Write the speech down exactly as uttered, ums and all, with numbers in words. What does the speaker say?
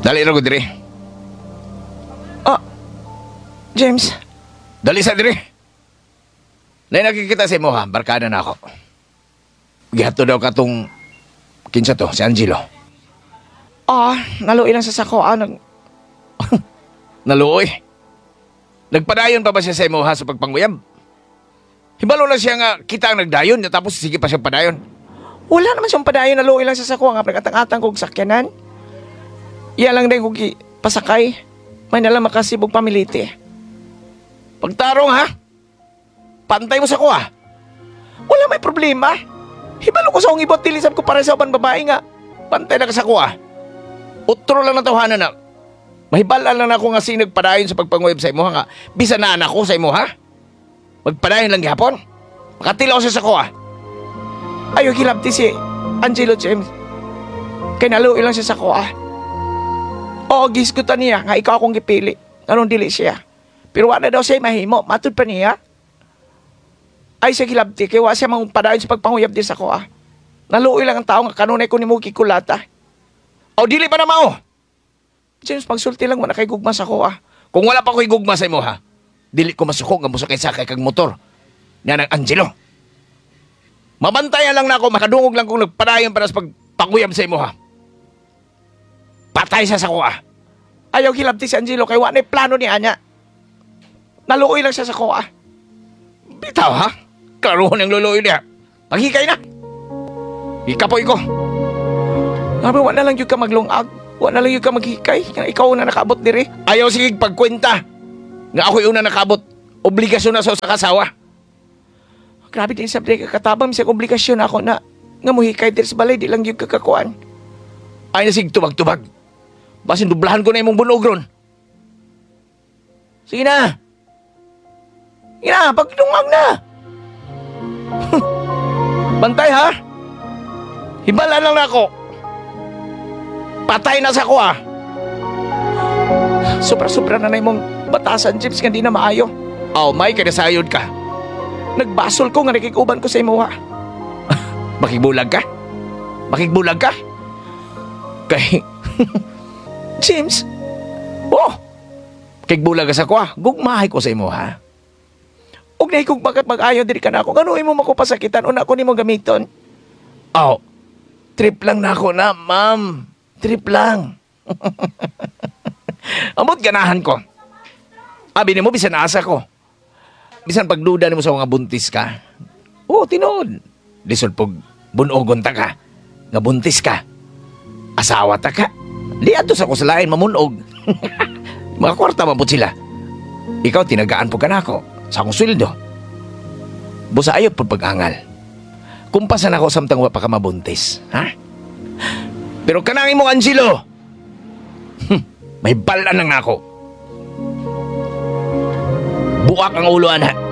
Dali na ko diri. Ah, James. Dali sa diri. Nay nakikita sa imo ha, barkada na ako. Gihato daw ka tong kinsa to, si Angelo. Ah, naluoy lang sa sako. Ah, nag... Naluoy. Nagpadayon pa ba siya sa imo ha sa pagpanguyab? Hibalo na siya nga kita ang nagdayon tapos sige pa siya padayon. Wala naman siyang padayon, naluoy lang sa sako. Nga pagkatang-atang kong sakyanan. Iya lang din kong ki- pasakay. May nalang makasibog pamiliti. Pagtarong ha? Pantay mo sa kuha. Wala may problema. Hibalo ko sa kong ibot, tilisab ko para sa uban babae nga. Pantay na ka sa kuha. Utro lang ng tawhanan na. Mahibalan lang ako nga sinag padayon sa pagpanguyab sa imo nga. Bisa na anak ko sa imo ha? Magpadayon lang gihapon. Makatilaw siya sa kuha. Ayaw kilabti si Angelo, James. Kaya naluoy lang siya sa ko, ah. Oo, gisgutan niya nga ikaw akong gipili. Anong dili siya. Pero wala daw siya mahimo. Matud pa niya. Ay siya kilabti. Kaya wala siya mang padayon sa pagpanguyab din sa ko, ah. Naluoy lang ang tao nga kanunay ko ni mo kikulata. O dili pa na mao. James, pagsulti lang mo na kay gugma sa ko, ah. Kung wala pa ko'y gugma sa imo ha, dili ko masuko nga musakay sakay kag motor. Nga ng Angelo. Mabantayan lang na ako, makadungog lang kung nagpadayon para sa pagpanguyab sa imo ha. Patay siya sa kuha. Ayaw kilabti si Angelo kay wala plano ni Anya. Naluoy lang siya sa ko, ah. Bitaw ha? Klaruhon ang luluoy niya. Maghikay na. Ikapoy ko. Sabi, wala lang yung ka maglungag. Wala lang yung ka maghikay. Nga ikaw na nakabot diri. Ayaw sige pagkwenta. Nga ako'y una nakabot. Obligasyon na sa sa kasawa. Grabe din sabi ka katabang misang obligasyon ako na nga muhikay diri sa balay di lang yung kakakuan. Ay nasig tubag-tubag. Basin dublahan ko na imong bunog ron. Sige na. Sige na, pagdungag na. Bantay ha? Hibala lang na ako. Patay na sa kuha. Sobra-sobra na na imong batasan, James, nga di na maayo. Oh, may kadasayod ka. Nagbasol ko nga nakikuban ko sa imo, ha. Makigbulag ka? Makigbulag ka? Kay... James. Oh! Kigbulag ka sa kuha. Gugmahay ko sa imo, ha? Og nahi kung bakit mag-ayo diri ka na ako. Ganuin mo makupasakitan una ko nimo gamiton. Oh, trip lang na ako na, ma'am. Trip lang. Amot ganahan ko. Abi ni mo, bisan asa ko. Bisan pagduda ni mo sa mga buntis ka. Oo, tinood. Lisod pag bunogon ta ka. Nga buntis ka. Asawa ta ka. Di ato sa kusalain mamunog. Mga kwarta mapot sila. Ikaw, tinagaan po ka na ako. Sa akong sweldo. Busa ayot po pag-angal. Kumpasan ako samtang wa pa ka mabuntis. Ha? Pero kanangin mo, Angelo. Hm, may balan lang na ako. Buak ang ulo, anak.